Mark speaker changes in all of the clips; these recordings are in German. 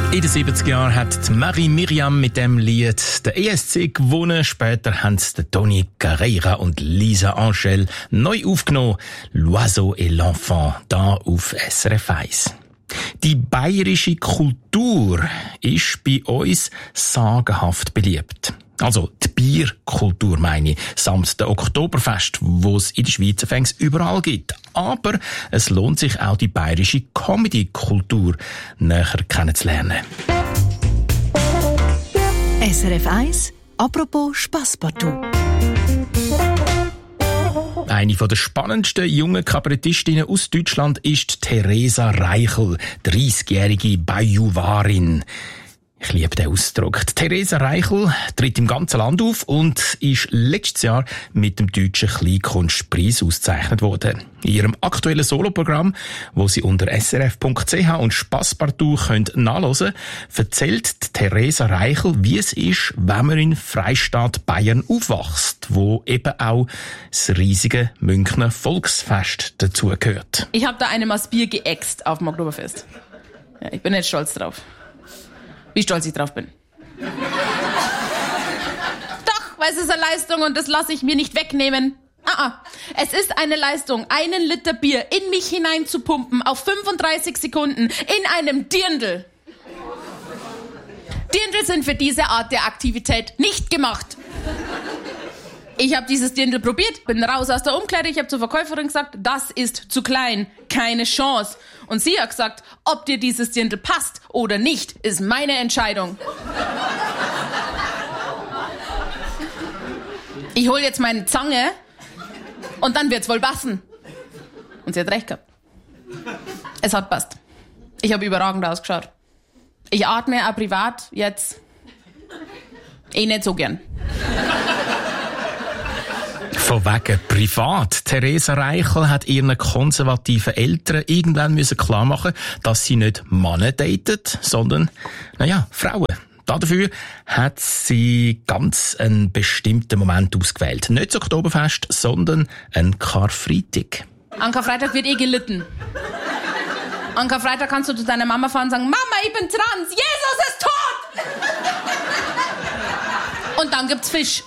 Speaker 1: In den 70er Jahren hat Marie Miriam mit dem Lied den ESC gewonnen. Später haben es Tony Carreira und Lisa Angel neu aufgenommen. L'Oiseau et l'Enfant, da auf SRF 1. Die bayerische Kultur ist bei uns sagenhaft beliebt. Also die Bierkultur meine ich, samt der Oktoberfest, wo es in der Schweiz fängs überall gibt. Aber es lohnt sich auch die bayerische Comedy-Kultur näher kennenzulernen.
Speaker 2: SRF 1, apropos Spasspartout.
Speaker 1: Eine der spannendsten jungen Kabarettistinnen aus Deutschland ist Theresa Reichel, 30-jährige Bajuwarin. Ich liebe den Ausdruck. Theresa Reichel tritt im ganzen Land auf und ist letztes Jahr mit dem Deutschen Kleinkunstpreis ausgezeichnet worden. In ihrem aktuellen Soloprogramm, wo Sie unter srf.ch und Spasspartout nachhören können, erzählt Theresa Reichel, wie es ist, wenn man in Freistaat Bayern aufwächst, wo eben auch das riesige Münchner Volksfest dazugehört.
Speaker 3: Ich habe da einem das Bier geäxt auf dem Oktoberfest. Ja, ich bin nicht stolz drauf. Wie stolz ich drauf bin. Doch, weil es ist eine Leistung und das lasse ich mir nicht wegnehmen. Es ist eine Leistung, 1 Liter Bier in mich hinein zu pumpen auf 35 Sekunden in einem Dirndl. Dirndl sind für diese Art der Aktivität nicht gemacht. Ich habe dieses Dirndl probiert, bin raus aus der Umkleide, ich habe zur Verkäuferin gesagt, das ist zu klein, keine Chance. Und sie hat gesagt, ob dir dieses Dirndl passt oder nicht, ist meine Entscheidung. Ich hole jetzt meine Zange und dann wird's wohl passen. Und sie hat recht gehabt. Es hat passt. Ich habe überragend ausgeschaut. Ich atme auch privat jetzt nicht so gern.
Speaker 1: Von wegen privat. Theresa Reichel hat ihren konservativen Eltern irgendwann klar machen müssen, dass sie nicht Männer datet, sondern, Frauen. Dafür hat sie ganz einen bestimmten Moment ausgewählt. Nicht das Oktoberfest, sondern ein Karfreitag.
Speaker 3: An Karfreitag wird gelitten. An Karfreitag kannst du zu deiner Mama fahren und sagen, Mama, ich bin trans, Jesus ist tot! Und dann gibt's Fisch.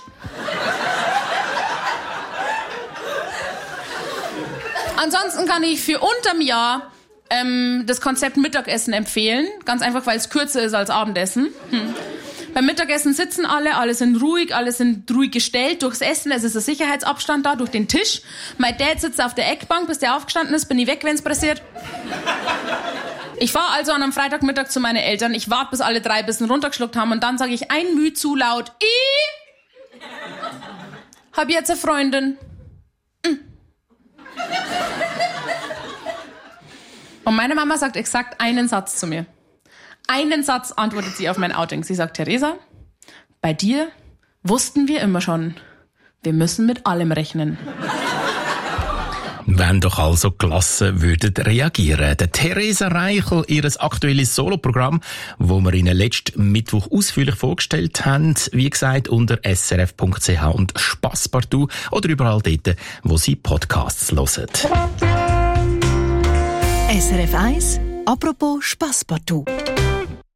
Speaker 3: Ansonsten kann ich für unterm Jahr das Konzept Mittagessen empfehlen. Ganz einfach, weil es kürzer ist als Abendessen. Beim Mittagessen sitzen alle sind ruhig gestellt durchs Essen. Es ist ein Sicherheitsabstand da durch den Tisch. Mein Dad sitzt auf der Eckbank, bis der aufgestanden ist, bin ich weg, wenn es passiert. Ich fahre also an einem Freitagmittag zu meinen Eltern. Ich warte, bis alle 3 ein bisschen runtergeschluckt haben und dann sage ich ein Müh zu laut, ich hab jetzt eine Freundin. Und meine Mama sagt exakt einen Satz zu mir. Einen Satz antwortet sie auf mein Outing. Sie sagt, Theresa, bei dir wussten wir immer schon, wir müssen mit allem rechnen.
Speaker 1: Wenn doch also gelassen würden reagieren. Der Theresa Reichel, ihr aktuelles Soloprogramm, wo wir Ihnen letzten Mittwoch ausführlich vorgestellt haben, wie gesagt, unter srf.ch und Spasspartout oder überall dort, wo Sie Podcasts hören.
Speaker 2: SRF 1, apropos Spasspartout.